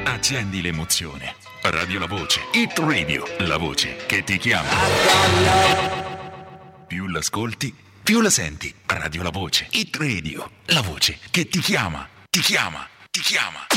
Accendi l'emozione. Radio La Voce, Hit Radio, la voce che ti chiama. Più l'ascolti, più la senti. Radio La Voce, Hit Radio, la voce che ti chiama, ti chiama, ti chiama.